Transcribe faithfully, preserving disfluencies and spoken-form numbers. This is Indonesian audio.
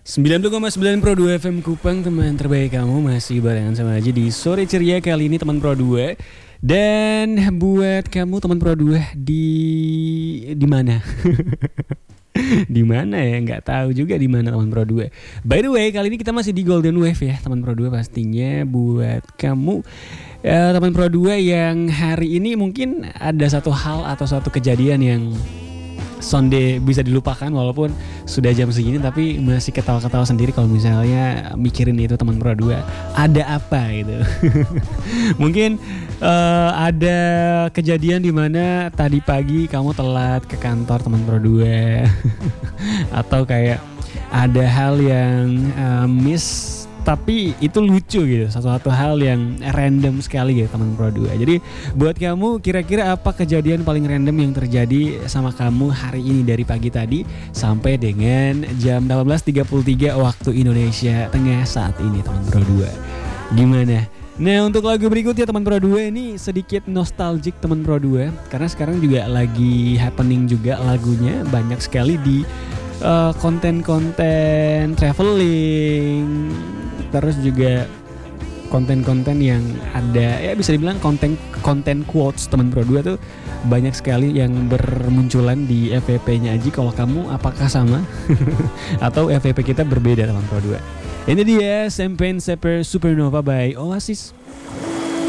sembilan puluh koma sembilan Pro dua F M Kupang, teman terbaik kamu masih barengan sama aja di sore ceria kali ini teman Pro dua. Dan buat kamu teman Pro dua di di mana? Di mana ya? Nggak tahu juga di mana teman Pro dua. By the way, kali ini kita masih di Golden Wave ya, teman Pro dua pastinya buat kamu eh, teman Pro dua yang hari ini mungkin ada satu hal atau satu kejadian yang Sonde bisa dilupakan walaupun sudah jam segini, tapi masih ketawa-ketawa sendiri kalau misalnya mikirin itu teman Pro dua ada apa gitu. Mungkin uh, ada kejadian di mana tadi pagi kamu telat ke kantor teman Pro dua atau kayak ada hal yang uh, miss tapi itu lucu gitu, satu-satu hal yang random sekali gitu teman Pro dua. Jadi buat kamu, kira-kira apa kejadian paling random yang terjadi sama kamu hari ini dari pagi tadi sampai dengan jam delapan belas tiga puluh tiga waktu Indonesia Tengah saat ini teman Pro dua. Gimana? Nah, untuk lagu berikutnya teman Pro dua ini sedikit nostalgic teman Pro dua, karena sekarang juga lagi happening juga lagunya banyak sekali di uh, konten-konten traveling, terus juga konten-konten yang ada ya bisa dibilang konten konten quotes teman Pro dua tuh banyak sekali yang bermunculan di F V P-nya Aji. Kalau kamu apakah sama atau F V P kita berbeda teman Pro dua? Ini dia Champagne Super Supernova by Oasis.